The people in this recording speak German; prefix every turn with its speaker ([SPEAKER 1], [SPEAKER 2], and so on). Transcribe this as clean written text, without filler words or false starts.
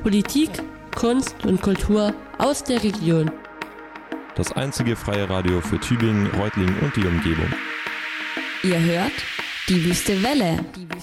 [SPEAKER 1] Politik, Kunst und Kultur aus der Region.
[SPEAKER 2] Das einzige freie Radio für Tübingen, Reutlingen und die Umgebung.
[SPEAKER 3] Ihr hört die Wüste Welle.